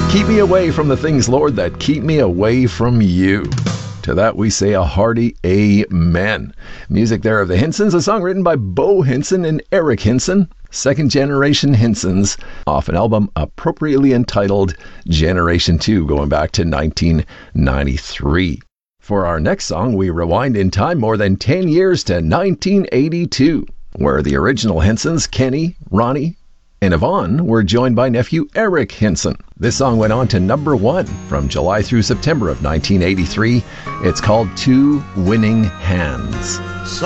Keep me away from the things, Lord, that keep me away from you. To that we say a hearty amen. Music there of the Hinsons, a song written by Bo Hinson and Eric Hinson, second generation Hinsons, off an album appropriately entitled Generation 2, going back to 1993. For our next song, we rewind in time more than 10 years to 1982, where the original Hinsons, Kenny, Ronnie, and Yvonne were joined by nephew Eric Hinson. This song went on to number 1 from July through September of 1983. It's called Two Winning Hands.